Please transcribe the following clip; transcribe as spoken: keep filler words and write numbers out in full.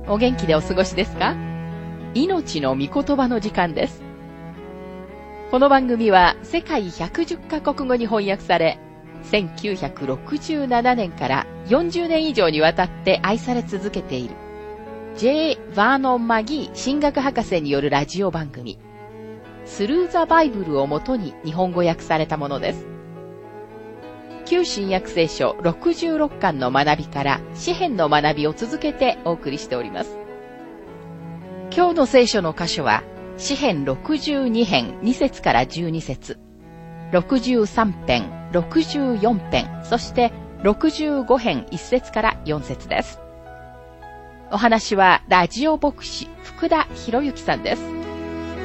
お元気でお過ごしですか？命の御言葉の時間です。この番組は世界ひゃくじゅっカ国語に翻訳され、せんきゅうひゃくろくじゅうななねんからよんじゅうねん以上にわたって愛され続けている J. バーノン・マギー神学博士によるラジオ番組スルー・ザ・バイブルをもとに日本語訳されたものです。旧新約聖書ろくじゅうろっかんの学びから詩編の学びを続けてお送りしております。今日の聖書の箇所は詩編ろくじゅうにへんにせつからじゅうにせつ、ろくじゅうさんぺん、ろくじゅうよんぺん、そしてろくじゅうごへんいっせつからよんせつです。お話はラジオ牧師福田博之さんです。